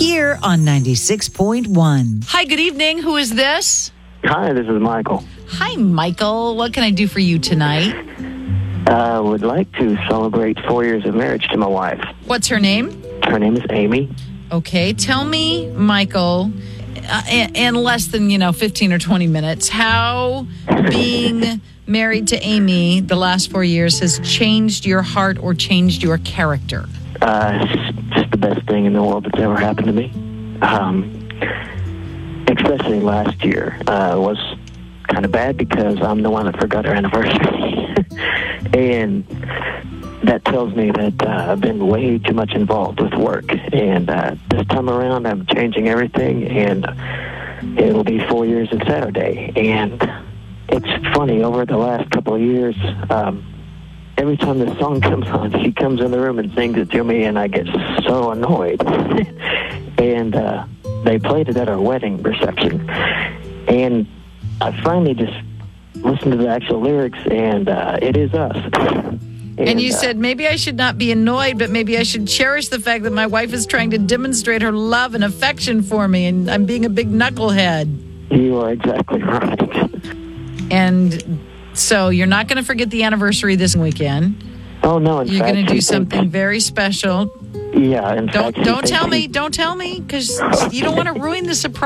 here on 96.1. Hi, good evening. Who is this? Hi, this is Michael. Hi, Michael. What can I do for you tonight? I would like to celebrate 4 years of marriage to my wife. What's her name? Her name is Amy. Okay, tell me, Michael, in less than, 15 or 20 minutes, how being married to Amy the last 4 years has changed your heart or changed your character? It's just the best thing in the world that's ever happened to me. Especially last year was kind of bad because I'm the one that forgot our anniversary. And that tells me that I've been way too much involved with work. And this time around, I'm changing everything, and it'll be 4 years on Saturday. And it's funny, over the last couple of years, every time this song comes on, she comes in the room and sings it to me, and I get so annoyed. And they played it at our wedding reception. And I finally just listened to the actual lyrics, and it is us. And you said, maybe I should not be annoyed, but maybe I should cherish the fact that my wife is trying to demonstrate her love and affection for me, and I'm being a big knucklehead. You are exactly right. And so you're not going to forget the anniversary this weekend. Oh, no, you're going to do something very special. Yeah, in fact, don't tell me, because you don't want to ruin the surprise.